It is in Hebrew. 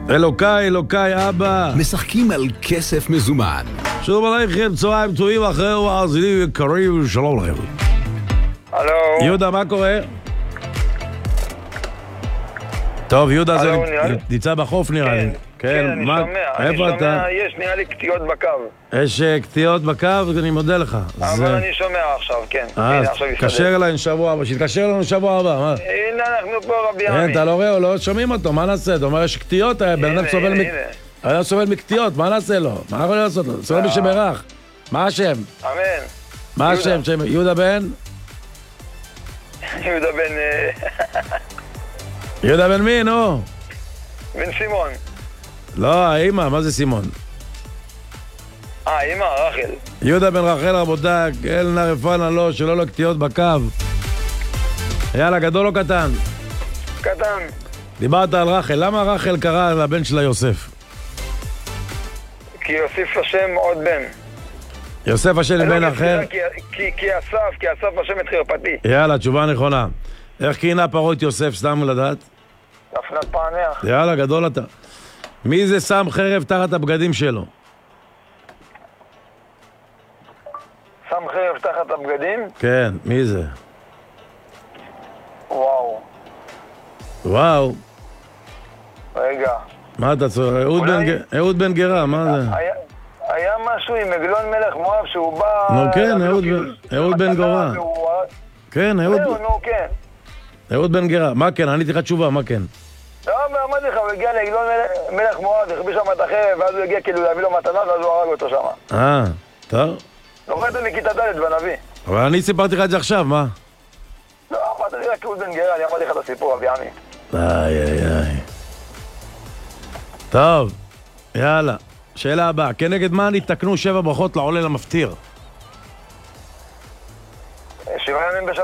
אלוקיי, אלוקיי, אבא. משחקים על כסף מזומן. שוב עליכם, צהריים טובים אחר ומאזינים יקרים, שלום לכם. הלו. יהודה, מה קורה? טוב, יהודה זה נמצא בחוף נראה לי. כן, אני שומע. איפה אתה? יש, נראה לי קטיעות בקו. יש קטיעות בקו, אני מודה לך. אבל אני שומע עכשיו, כן. תקשר אליי שבוע הבא, שיתקשר לנו שבוע הבא. הנה אנחנו פה רבי עמי. כן, אתה לא רואה או לא שומעים אותו, מה נעשה? אתה אומר, יש קטיעות, בן אדם סובל מקטיעות, מה נעשה לו? מה יכול לעשות לו? סובל משמרח. מה השם? אמן. מה השם? יהודה בן? יהודה בן... יהודה בן מי, נו? בן סימון. לא, האמא, מה זה סימון? אמא, רחל. יהודה בן רחל, רבותיי, אל נא רפואה לו, שלא לו קטיעות בקו. יאללה, גדול או קטן? קטן. דיברת על רחל, למה רחל קרא לבן שלה יוסף? כי יוסיף השם עוד בן. יוסף השם לבן אחר? כי אסף השם את חרפתי. יאללה, תשובה נכונה. איך קיינה פרות יוסף, סתם לדעת? דפנת פענח. יאללה, גדול אתה. מי זה שם חרב תחת הבגדים שלו? שם חרב תחת הבגדים? כן, מי זה? וואו. וואו. רגע. מה אתה צועק? אהוד בן גרה, מה זה? היה משהו עם עגלון מלך מואב שהוא בא... נו כן, אהוד בן גרה. כן, אהוד בן גרה. מה כן? עניתי לך תשובה, מה כן? לא, אמרתי לך, הוא הגיע לעגלון מלך מואב, החביא שם את החרב, ואז הוא הגיע כאילו להביא לו מתנה, ואז הוא הרג אותו שם. טוב. לוחדת מכיתה ד' בנביא. אבל אני סיפרתי לך את זה עכשיו, מה? לא, אמרתי לי רק אהוד בן גרה, אני אמרתי לך את הסיפור, רבי עמי. איי. טוב, יאללה. שאלה הבאה, כנגד מה נתקנו 7 ברכות לעולה למפטיר? 7 ימים בשבת.